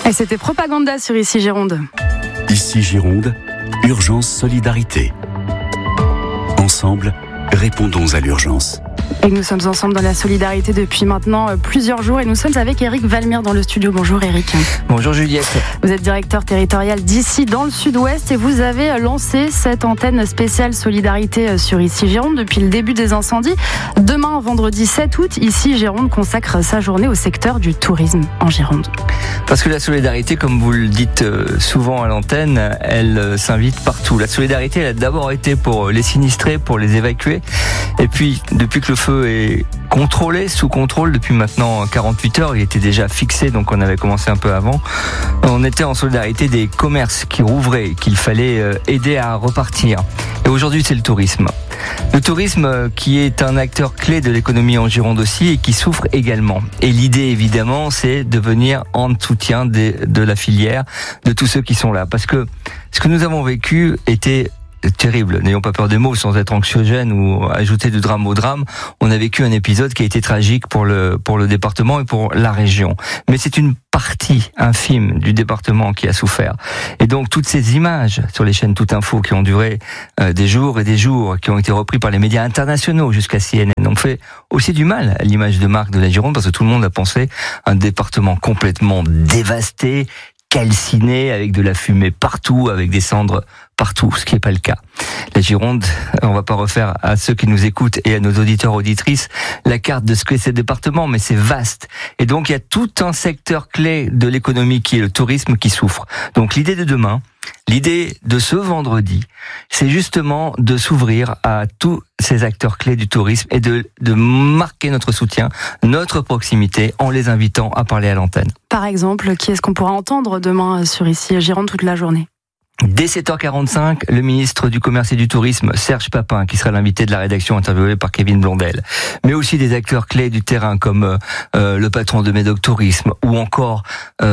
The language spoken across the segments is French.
Et c'était Propaganda sur Ici Gironde. Ici Gironde, urgence solidarité. Ensemble, répondons à l'urgence. Et nous sommes ensemble dans la solidarité depuis maintenant plusieurs jours et nous sommes avec Eric Valmire dans le studio. Bonjour Eric. Bonjour Juliette. Vous êtes directeur territorial d'Ici dans le Sud-Ouest et vous avez lancé cette antenne spéciale solidarité sur Ici Gironde depuis le début des incendies. Demain, vendredi 7 août, Ici Gironde consacre sa journée au secteur du tourisme en Gironde. Parce que la solidarité, comme vous le dites souvent à l'antenne, elle s'invite partout. La solidarité, elle a d'abord été pour les sinistrés, pour les évacuer. Et puis, depuis que le feu est contrôlé, sous contrôle, depuis maintenant 48 heures, il était déjà fixé, donc on avait commencé un peu avant. On était en solidarité des commerces qui rouvraient, qu'il fallait aider à repartir. Et aujourd'hui, c'est le tourisme. Le tourisme qui est un acteur clé de l'économie en Gironde aussi et qui souffre également. Et l'idée, évidemment, c'est de venir en soutien de la filière, de tous ceux qui sont là. Parce que ce que nous avons vécu était terrible. N'ayons pas peur des mots sans être anxiogène ou ajouter du drame au drame. On a vécu un épisode qui a été tragique pour le département et pour la région. Mais c'est une partie infime du département qui a souffert. Et donc toutes ces images sur les chaînes Tout Info qui ont duré des jours et des jours, qui ont été repris par les médias internationaux jusqu'à CNN, ont fait aussi du mal à l'image de marque de la Gironde parce que tout le monde a pensé un département complètement dévasté, calciné, avec de la fumée partout, avec des cendres partout, ce qui n'est pas le cas. La Gironde, on va pas refaire à ceux qui nous écoutent et à nos auditeurs, auditrices, la carte de ce qu'est ce département, mais c'est vaste. Et donc, il y a tout un secteur clé de l'économie qui est le tourisme qui souffre. Donc, l'idée de demain, l'idée de ce vendredi, c'est justement de s'ouvrir à tous ces acteurs clés du tourisme et de marquer notre soutien, notre proximité en les invitant à parler à l'antenne. Par exemple, qui est-ce qu'on pourra entendre demain sur Ici Gironde toute la journée ? Dès 7h45, le ministre du Commerce et du Tourisme, Serge Papin, qui sera l'invité de la rédaction interviewé par Kevin Blondel, mais aussi des acteurs clés du terrain comme le patron de Médoc Tourisme, ou encore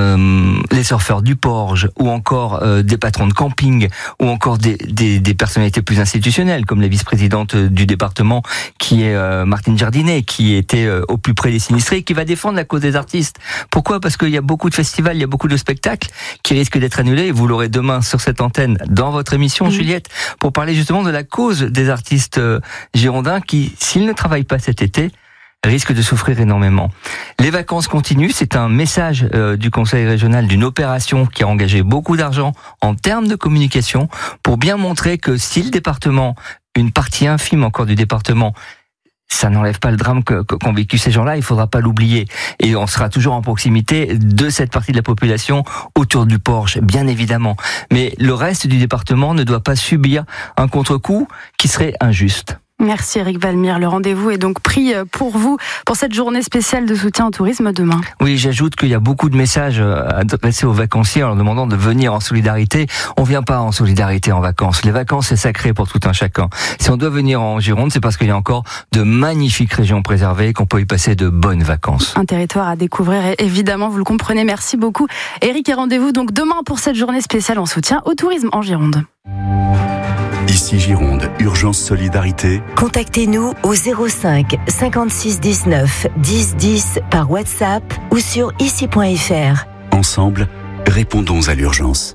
les surfeurs du Porge, ou encore des patrons de camping, ou encore des personnalités plus institutionnelles, comme la vice-présidente du département, qui est Martine Jardinet, qui était au plus près des sinistrés, qui va défendre la cause des artistes. Pourquoi ? Parce qu'il y a beaucoup de festivals, il y a beaucoup de spectacles qui risquent d'être annulés, et vous l'aurez demain sur cette antenne dans votre émission, Juliette, pour parler justement de la cause des artistes girondins qui, s'ils ne travaillent pas cet été, risquent de souffrir énormément. Les vacances continuent, c'est un message du Conseil régional d'une opération qui a engagé beaucoup d'argent en termes de communication pour bien montrer que si le département, une partie infime encore du département, ça n'enlève pas le drame qu'ont vécu ces gens-là, il faudra pas l'oublier. Et on sera toujours en proximité de cette partie de la population autour du Porche, bien évidemment. Mais le reste du département ne doit pas subir un contre-coup qui serait injuste. Merci Eric Valmire. Le rendez-vous est donc pris pour vous pour cette journée spéciale de soutien au tourisme demain. Oui, j'ajoute qu'il y a beaucoup de messages adressés aux vacanciers en leur demandant de venir en solidarité. On vient pas en solidarité en vacances. Les vacances, c'est sacré pour tout un chacun. Si on doit venir en Gironde, c'est parce qu'il y a encore de magnifiques régions préservées, qu'on peut y passer de bonnes vacances. Un territoire à découvrir, et évidemment, vous le comprenez. Merci beaucoup Eric, et rendez-vous donc demain pour cette journée spéciale en soutien au tourisme en Gironde. Ici Gironde, urgence solidarité. Contactez-nous au 05 56 19 10 10 par WhatsApp ou sur ici.fr. Ensemble, répondons à l'urgence.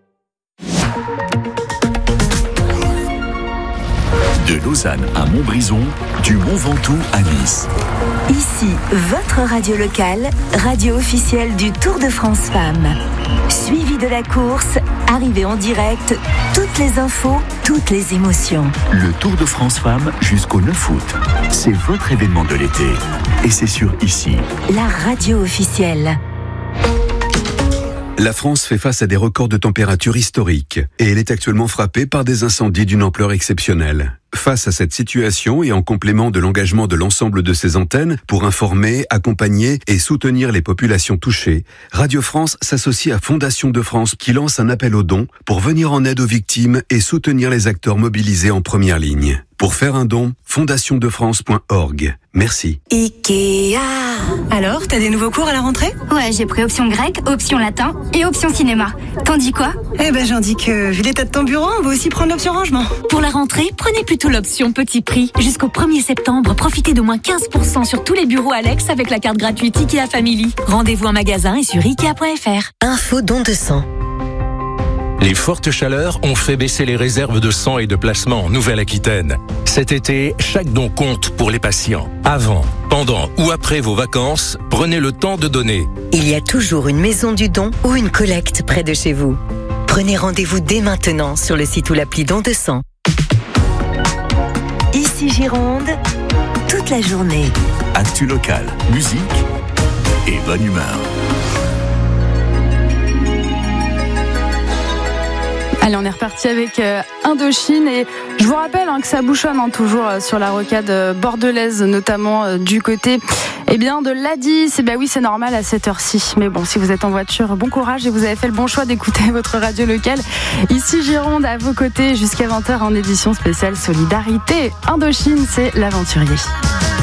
De Lausanne à Montbrison, du Mont Ventoux à Nice. Ici, votre radio locale, radio officielle du Tour de France Femmes. Suivi de la course, arrivée en direct, toutes les infos, toutes les émotions. Le Tour de France Femmes jusqu'au 9 août. C'est votre événement de l'été. Et c'est sur Ici. La radio officielle. La France fait face à des records de température historiques et elle est actuellement frappée par des incendies d'une ampleur exceptionnelle. Face à cette situation et en complément de l'engagement de l'ensemble de ses antennes pour informer, accompagner et soutenir les populations touchées, Radio France s'associe à Fondation de France qui lance un appel aux dons pour venir en aide aux victimes et soutenir les acteurs mobilisés en première ligne. Pour faire un don, fondationdefrance.org. Merci. Ikea. Alors, t'as des nouveaux cours à la rentrée ? Ouais, j'ai pris option grec, option latin et option cinéma. T'en dis quoi ? Eh ben, j'en dis que, vu l'état de ton bureau, on va aussi prendre l'option rangement. Pour la rentrée, prenez plutôt tout l'option petit prix. Jusqu'au 1er septembre, profitez de moins 15% sur tous les bureaux Alex avec la carte gratuite IKEA Family. Rendez-vous en magasin et sur ikea.fr. Info don de sang. Les fortes chaleurs ont fait baisser les réserves de sang et de plasma en Nouvelle-Aquitaine. Cet été, chaque don compte pour les patients. Avant, pendant ou après vos vacances, prenez le temps de donner. Il y a toujours une maison du don ou une collecte près de chez vous. Prenez rendez-vous dès maintenant sur le site ou l'appli Don de sang. Ici Gironde, toute la journée. Actu local, musique et bonne humeur. Allez, on est reparti avec Indochine et je vous rappelle que ça bouchonne toujours sur la rocade bordelaise, notamment du côté de l'A10. Et oui, c'est normal à cette heure-ci. Mais bon, si vous êtes en voiture, bon courage et vous avez fait le bon choix d'écouter votre radio locale. Ici Gironde, à vos côtés jusqu'à 20h en édition spéciale Solidarité. Indochine, c'est l'aventurier.